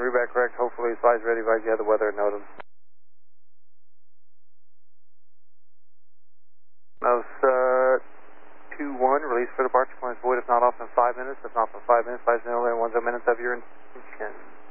read back correct. Hopefully flies ready, advise you have the weather at NOTAM. Nose 2-1, release for departure. Plans void if not off in 5 minutes. If not for 5 minutes, flies no later than 10 minutes of your intention.